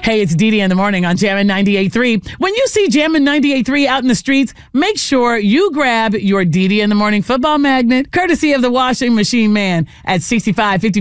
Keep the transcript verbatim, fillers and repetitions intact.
Hey, it's Dee Dee in the morning on Jammin' ninety-eight point three. When you see Jammin' ninety-eight point three out in the streets, make sure you grab your Dee Dee in the morning football magnet, courtesy of the washing machine man at sixty-five fifty.